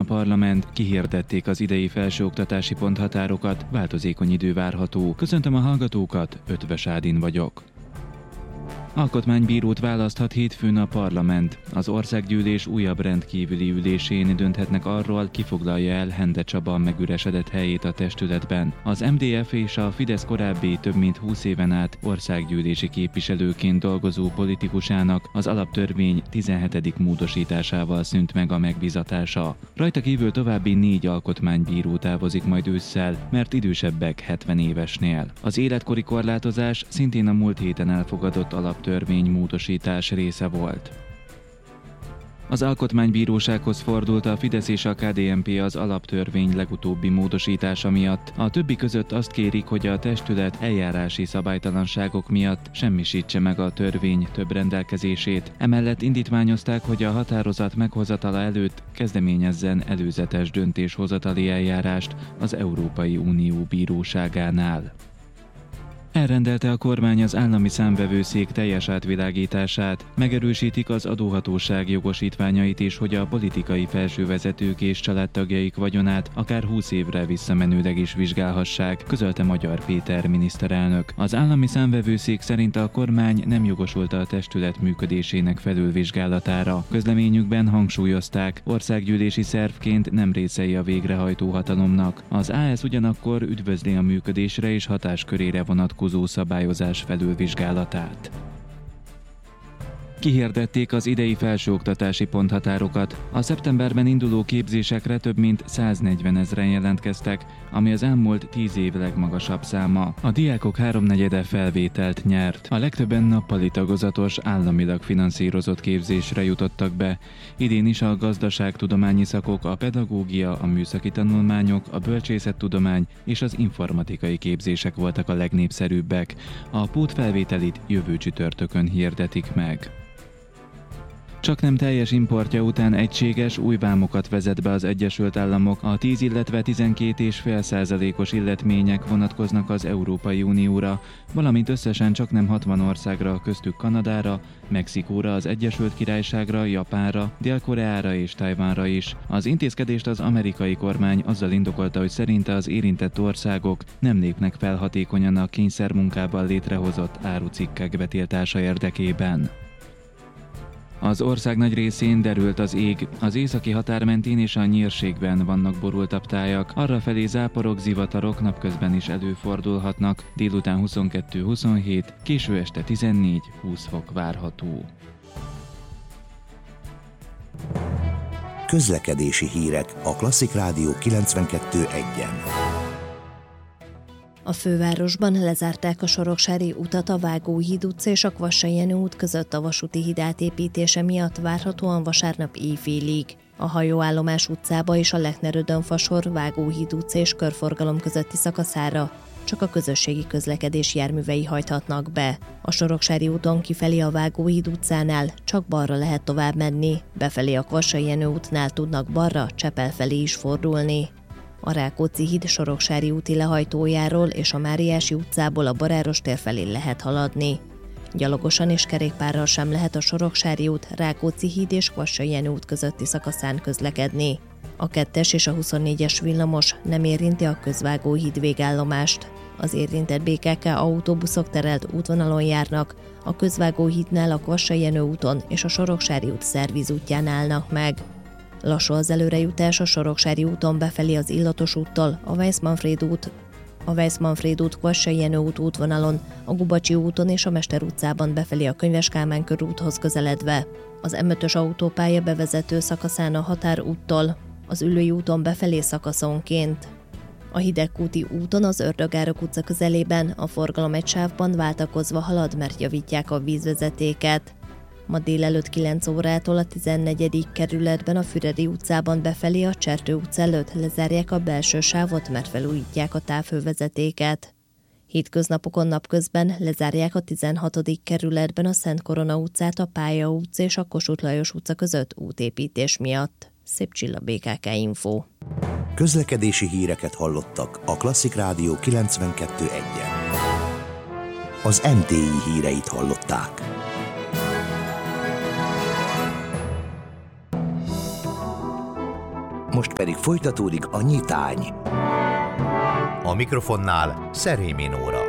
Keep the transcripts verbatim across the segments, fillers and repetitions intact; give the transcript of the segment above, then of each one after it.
parlament, kihirdették az idei felsőoktatási ponthatárokat, változékony idő várható. Köszöntöm a hallgatókat, Ötvös Ádin vagyok. Alkotmánybírót választhat hétfőn a parlament. Az országgyűlés újabb rendkívüli ülésén dönthetnek arról, ki foglalja el Hende Csaba megüresedett helyét a testületben. Az em dé ef és a Fidesz korábbi több mint húsz éven át országgyűlési képviselőként dolgozó politikusának az alaptörvény tizenhetedik módosításával szűnt meg a megbízatása. Rajta kívül további négy alkotmánybíró távozik majd ősszel, mert idősebbek hetven évesnél. Az életkori korlátozás szintén a múlt héten elfogadott alaptörvény törvénymódosítás része volt. Az Alkotmánybírósághoz fordult a Fidesz és a ká dé en pé az alaptörvény legutóbbi módosítása miatt. A többi között azt kérik, hogy a testület eljárási szabálytalanságok miatt semmisítse meg a törvény több rendelkezését. Emellett indítványozták, hogy a határozat meghozatala előtt kezdeményezzen előzetes döntéshozatali eljárást az Európai Unió bíróságánál. Elrendelte a kormány az állami számvevőszék teljes átvilágítását, megerősítik az adóhatóság jogosítványait is, hogy a politikai felsővezetők és családtagjaik vagyonát akár húsz évre visszamenőleg is vizsgálhassák, közölte Magyar Péter miniszterelnök. Az állami számvevőszék szerint a kormány nem jogosult a testület működésének felülvizsgálatára. Közleményükben hangsúlyozták, országgyűlési szervként nem részei a végrehajtó hatalomnak. Az á es ugyanakkor üdvözli a működésre és hatáskörére vonatkozó szabályozás felülvizsgálatát. Kihirdették az idei felsőoktatási ponthatárokat. A szeptemberben induló képzésekre több mint száznegyven ezren jelentkeztek, ami az elmúlt tíz év legmagasabb száma. A diákok háromnegyede felvételt nyert. A legtöbben nappali tagozatos, államilag finanszírozott képzésre jutottak be. Idén is a gazdaságtudományi szakok, a pedagógia, a műszaki tanulmányok, a bölcsészettudomány és az informatikai képzések voltak a legnépszerűbbek. A pótfelvételit jövő csütörtökön hirdetik meg. Csak nem teljes importja után egységes új vámokat vezet be az Egyesült Államok. A tíz, illetve tizenkét egész öt százalékos illetmények vonatkoznak az Európai Unióra, valamint összesen csak nem hatvan országra, köztük Kanadára, Mexikóra, az Egyesült Királyságra, Japánra, Dél-Koreára és Tajvanra is. Az intézkedést az amerikai kormány azzal indokolta, hogy szerinte az érintett országok nem lépnek fel hatékonyan a kényszermunkában létrehozott árucikkek betiltása érdekében. Az ország nagy részén derült az ég, az északi határ mentén és a nyírségben vannak borultabb tájak, arrafelé záporok, zivatarok napközben is előfordulhatnak, délután huszonkettő-huszonhét, késő este tizennégy-húsz fok várható. Közlekedési hírek a Klasszik Rádió kilencvenkettő egyen. A fővárosban lezárták a Soroksári utat a Vágóhíd utca és a Kvassai Jenő út között a vasúti híd átépítése miatt várhatóan vasárnap éjfélig. A Hajóállomás utcába és a Lechner-Ödön-Fasor, Vágóhíd utca és körforgalom közötti szakaszára csak a közösségi közlekedés járművei hajthatnak be. A Soroksári úton kifelé a Vágóhíd utcánál csak balra lehet tovább menni, befelé a Kvassai Jenő útnál tudnak balra, Csepel felé is fordulni. A Rákóczi híd Soroksári úti lehajtójáról és a Máriási utcából a Baráros tér felé lehet haladni. Gyalogosan és kerékpárral sem lehet a Soroksári út, Rákóczi híd és Kvassai Jenő út közötti szakaszán közlekedni. A kettes és a huszonnégyes villamos nem érinti a Közvágóhíd végállomást. Az érintett bé ká ká autóbuszok terelt útvonalon járnak, a Közvágóhídnál a Kvassai Jenő úton és a Soroksári út szervízútján állnak meg. Lassú az előrejutás a Soroksári úton befelé az Illatos úttól, a Weiss-Manfréd út, a Weiss-Manfréd út Kvassai Jenő út útvonalon, a Gubacsi úton és a Mester utcában befelé a Könyves Kálmán körúthoz közeledve. Az em ötös autópálya bevezető szakaszán a Határ úttól, az Üllői úton befelé szakaszonként. A Hidegkúti úton az Ördögárok utca közelében a forgalom egy sávban váltakozva halad, mert javítják a vízvezetéket. Ma délelőtt kilenc órától a tizennegyedik kerületben a Füredi utcában befelé a Csertő utca előtt lezárják a belső sávot, mert felújítják a távhővezetéket. Hétköznapokon napközben lezárják a tizenhatodik kerületben a Szent Korona utcát a Pálya utca és a Kossuth Lajos utca között útépítés miatt. Szép Csilla, bé ká ká Info. Közlekedési híreket hallottak a Klasszik Rádió kilencvenkettő egyen. Az em té i híreit hallották. Most pedig folytatódik a nyitány. A mikrofonnál Szerémi Nóra.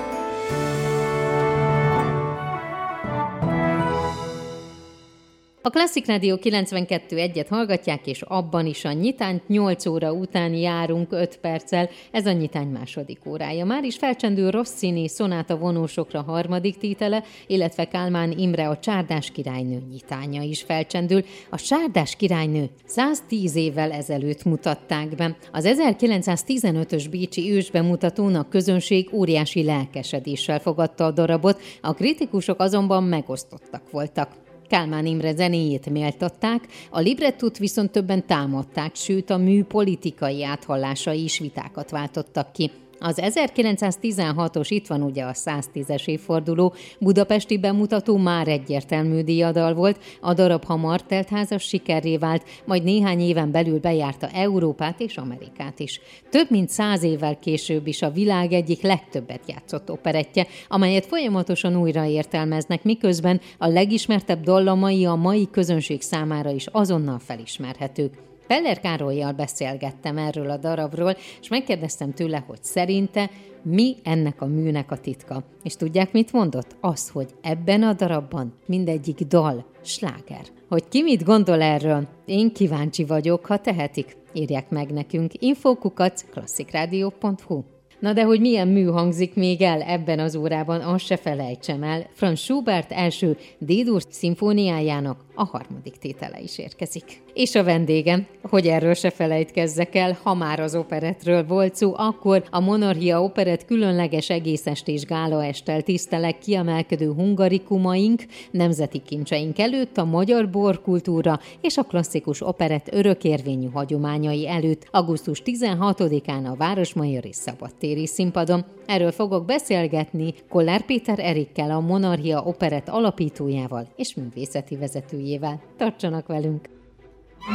A Klasszik Rádió kilencvenkettő egyet hallgatják, és abban is a nyitányt nyolc óra után járunk öt perccel. Ez a nyitány második órája. Már is felcsendül Rossini szonáta vonósokra harmadik tétele, illetve Kálmán Imre a Csárdás királynő nyitánya is felcsendül. A Csárdás királynő száztíz évvel ezelőtt mutatták be. Az ezerkilencszáztizenötös bécsi ősbemutatón a közönség óriási lelkesedéssel fogadta a darabot, a kritikusok azonban megosztottak voltak. Kálmán Imre zenéjét méltatták, a librettut viszont többen támadták, sőt a mű politikai áthallásai is vitákat váltottak ki. Az ezerkilencszáztizenhatos, itt van ugye a száztízes évforduló, budapesti bemutató már egyértelmű diadal volt, a darab hamar teltházas sikerré vált, majd néhány éven belül bejárta Európát és Amerikát is. Több mint száz évvel később is a világ egyik legtöbbet játszott operettje, amelyet folyamatosan újra értelmeznek, miközben a legismertebb dallamai a mai közönség számára is azonnal felismerhetők. Peller Károllyal beszélgettem erről a darabról, és megkérdeztem tőle, hogy szerinte mi ennek a műnek a titka. És tudják, mit mondott? Az, hogy ebben a darabban mindegyik dal sláger. Hogy ki mit gondol erről? Én kíváncsi vagyok, ha tehetik. Írják meg nekünk info kukac klasszikrádió pont hu. Na de hogy milyen mű hangzik még el ebben az órában, azt se felejtsem el. Franz Schubert első D-dur szimfóniájának a harmadik tétele is érkezik. És a vendégem, hogy erről se felejtkezzek el, ha már az operettről volt szó, akkor a Monarchia Operett különleges egészestés gálaesttel tisztelek kiemelkedő hungarikumaink, nemzeti kincseink előtt, a magyar borkultúra és a klasszikus operett örökérvényű hagyományai előtt, augusztus tizenhatodikán a Városmajori Szabadtéri színpadon. Erről fogok beszélgetni Kollár Péter Erikkel, a Monarchia Operett alapítójával és művészeti vezetőjével. Tartsanak velünk!